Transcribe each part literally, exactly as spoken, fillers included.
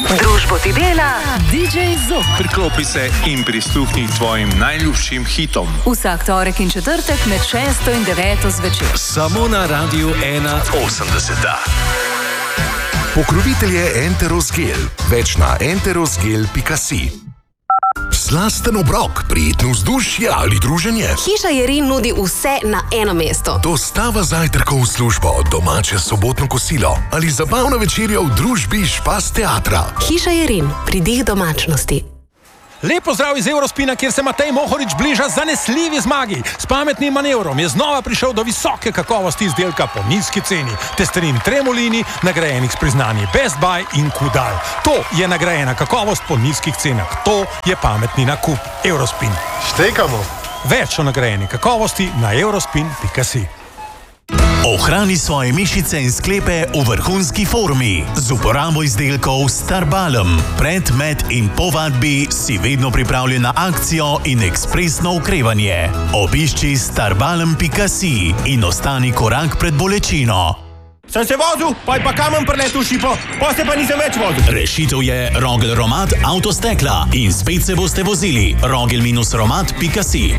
Družbo ti dela D J Zok. Priklopi se in prisluhni tvojim najljubšim hitom. Vsak torek in četrtek med šesto in deveto zvečer. Samo na Radiu ena osemdeset. Pokrovitelj je Enteros Gel. Več na enterosgel pika si. Slasten obrok, prijetno vzdušje ali druženje. Hiša Jerin nudi vse na eno mesto. Dostava zajtrkov v službo, domače sobotno kosilo ali zabavna večerja v družbi Špas teatra. Hiša Jerin, pridih domačnosti. Lep pozdrav iz Eurospina, kjer se Matej Mohorič bliža zanesljivi zmagi. S pametnim manevrom je znova prišel do visoke kakovosti izdelka po nizki ceni. Testerin Tremolini, nagrajenih s priznanji Best Buy in Kudal. To je nagrajena kakovost po nizkih cenah. To je pametni nakup. Eurospin. Štekamo. Več o nagrajeni kakovosti na eurospin pika si. Ohrani svoje mišice in sklepe v vrhunski formi z uporabo izdelkov Starbalm. Pred, med in po vadbi si vedno pripravljen na akcijo in ekspresno okrevanje. Obišči starbalm pika si in ostani korak pred bolečino. Sem se vozil, pa je pa kamen preletel šipo, pa se pa nisem več vozil. Rešitev je Rogel Romat avtostekla in spet se boste vozili. rogel romat pika si.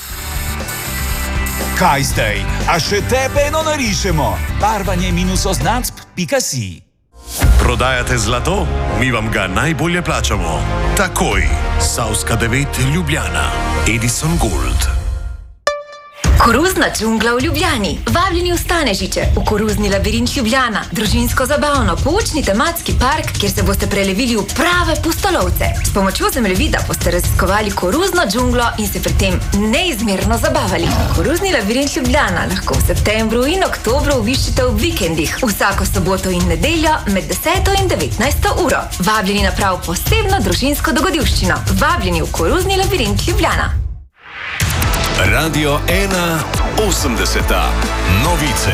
Kaj zdaj? A še tebe eno narišemo? barvanje minus oznacb pika si. Prodajate zlato? Mi vam ga najbolje plačamo. Takoj. Savska devet Ljubljana. Edison Gold. Koruzna džungla v Ljubljani. Vabljeni v Stanežiče, v koruzni labirint Ljubljana. Družinsko zabavno, poučni tematski park, kjer se boste prelevili v prave pustolovce. S pomočjo zemljevida boste raziskovali koruzno džunglo in se pri tem neizmerno zabavali. Koruzni labirint Ljubljana lahko v septembru in oktobru obiščite v vikendih, vsako soboto in nedeljo med deseto in devetnajsto uro. Vabljeni na prav posebno družinsko dogodivščino. Vabljeni v koruzni labirint Ljubljana. Radio ena osemdeset. Novice.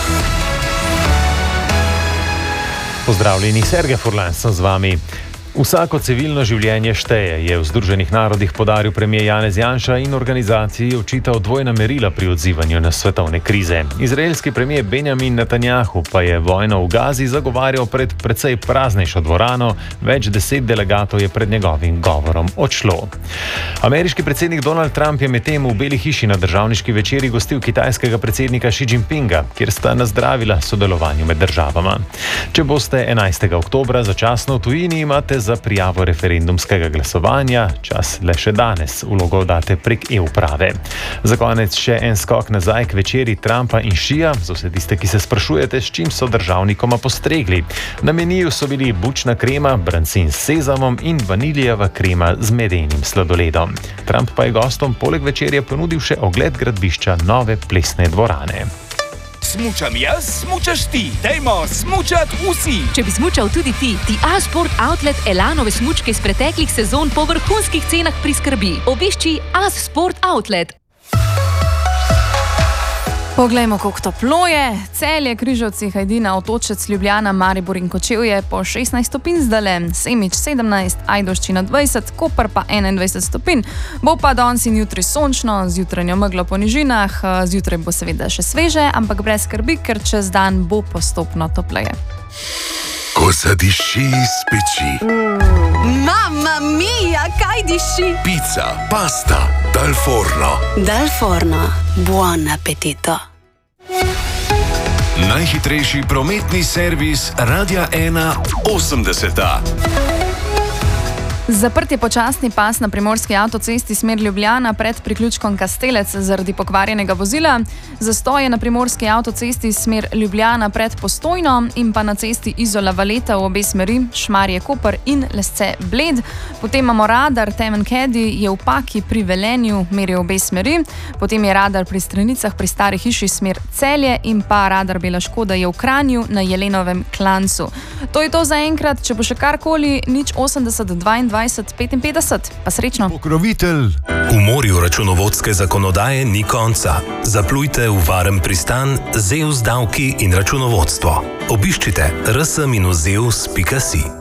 Pozdravljeni, Sergej Furlan sem z vami. Vsako civilno življenje šteje, je v Združenih narodih podaril premier Janez Janša in organizaciji očital dvojna merila pri odzivanju na svetovne krize. Izraelski premier Benjamin Netanjahu pa je vojno v Gazi zagovarjal pred precej praznejšo dvorano, več deset delegatov je pred njegovim govorom odšlo. Ameriški predsednik Donald Trump je medtem v Beli hiši na državniški večeri gostil kitajskega predsednika Xi Jinpinga, kjer sta nazdravila sodelovanju med državama. Če boste enajstega oktobra začasno v tujini, imate za prijavo referendumskega glasovanja čas le še danes. Vlogo date prek e-uprave. Za konec še en skok nazaj k večeri Trumpa in Xija. Za vse tiste, ki se sprašujete, s čim so državnikoma postregli. Na meniju so bili bučna krema, brancin s sezamom in vanilijeva krema z medenim sladoledom. Trump pa je gostom poleg večerje ponudil še ogled gradbišča nove plesne dvorane. Smučam jaz, smučaš ti. Dajmo smučat vsi. Če bi smučal tudi ti, ti A-Sport Outlet Elanove smučke iz preteklih sezon po vrhunskih cenah priskrbi. Obišči A-Sport Outlet. Poglejmo, kako toplo je. Celje, Križevci, Hajdina, Otočec, Ljubljana, Maribor in Kočevje po šestnajst stopinj zdale, Semič sedemnajst, Ajdovščina dvajset, Koper pa enaindvajset stopinj. Bo pa danes in jutri sončno, z jutranjo meglo po nižinah, zjutraj bo seveda še sveže, ampak brez skrbi, ker čez dan bo postopno topleje. Ko zadiši iz peči. Mm, mamma mia, kaj diši? Pizza, pasta, dal forno. Dal forno, buon appetito. Najhitrejši prometni servis Radia ena osemdeset. Zaprt je počasni pas na primorski avtocesti smer Ljubljana pred priključkom Kastelec zaradi pokvarjenega vozila. Zastoj je na primorski avtocesti smer Ljubljana pred Postojno in pa na cesti Izola Valeta v obe smeri, Šmarje Koper in Lesce Bled. Potem imamo radar Temen Kedi je v Paki pri Velenju, meri obe smeri. Potem je radar pri Stranicah pri Stari hiši smer Celje in pa radar Bela Škoda je v Kranju na Jelenovem klancu. To je to za enkrat, če bo še karkoli, nič osemdeset dvaindvajset petinpetdeset. Pa srečno. Pokrovitelj. V morju računovodske zakonodaje ni konca. Zaplujte v varen pristan z E U S davki in računovodstvo. Obiščite r s dash zeus pika si.